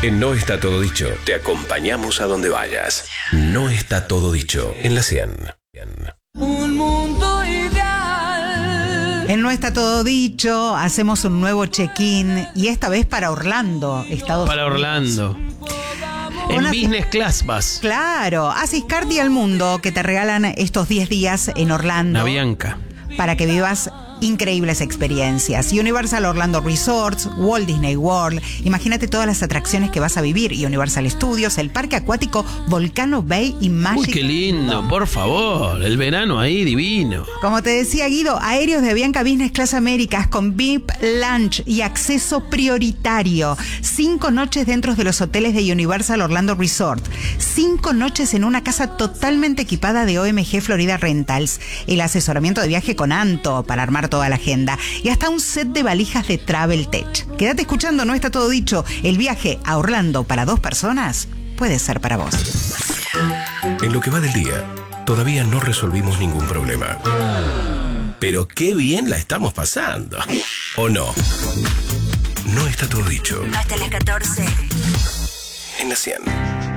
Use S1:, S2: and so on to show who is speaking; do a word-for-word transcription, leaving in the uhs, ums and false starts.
S1: En No Está Todo Dicho, te acompañamos a donde vayas. No está todo dicho en la cien.
S2: Un mundo ideal.
S3: En No Está Todo Dicho, hacemos un nuevo check-in y esta vez para Orlando, Estados
S4: Para
S3: Unidos.
S4: Orlando. En
S3: Una-
S4: business class vas.
S3: Claro, a Ciscardi al Mundo que te regalan estos diez días en Orlando.
S4: La Bianca.
S3: Para que vivas increíbles experiencias. Universal Orlando Resorts, Walt Disney World. Imagínate todas las atracciones que vas a vivir. Universal Studios, el parque acuático Volcano Bay y Magic.
S4: Uy, qué lindo, por favor. El verano ahí, divino.
S3: Como te decía Guido, aéreos de Avianca Business Class Américas con V I P Lunch y acceso prioritario. Cinco noches dentro de los hoteles de Universal Orlando Resort. Cinco noches en una casa totalmente equipada de O M G Florida Rentals. El asesoramiento de viaje con Anto para armar toda la agenda. Y hasta un set de valijas de Travel Tech. Quédate escuchando, No Está Todo Dicho. El viaje a Orlando para dos personas puede ser para vos.
S1: En lo que va del día, todavía no resolvimos ningún problema. Pero qué bien la estamos pasando. ¿O no? No está todo dicho
S5: Hasta las catorce.
S1: en la cien.